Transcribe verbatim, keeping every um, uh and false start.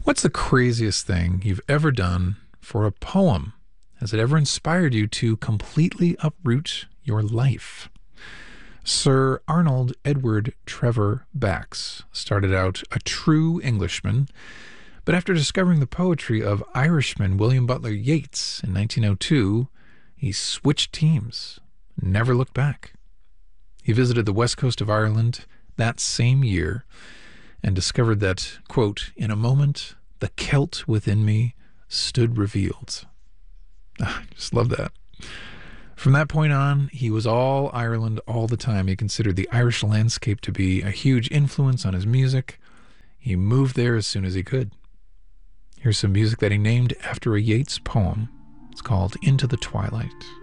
What's the craziest thing you've ever done for a poem? Has it ever inspired you to completely uproot your life? Sir Arnold Edward Trevor Bax started out a true Englishman, but after discovering the poetry of Irishman William Butler Yeats in nineteen oh two, he switched teams, never looked back. He visited the west coast of Ireland that same year and discovered that, quote, "In a moment, the Celt within me stood revealed." I just love that. From that point on, he was all Ireland all the time. He considered the Irish landscape to be a huge influence on his music. He moved there as soon as he could. Here's some music that he named after a Yeats poem. It's called Into the Twilight.